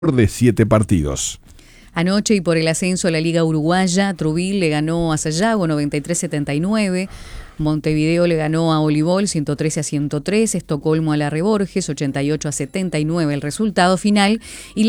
de 7 partidos. Anoche y por el ascenso a la Liga Uruguaya, Trubil le ganó a Sayago 93-79, Montevideo le ganó a Olivol 113-103, Estocolmo a la Reborges 88-79 el resultado final y